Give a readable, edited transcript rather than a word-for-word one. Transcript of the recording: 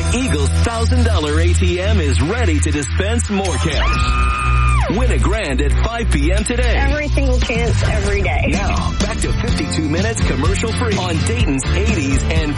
Eagle's $1,000 ATM is ready to dispense more cash. Win a grand at 5 p.m. today. Every single chance, every day. Now, back to 52 minutes commercial free on Dayton's 80s and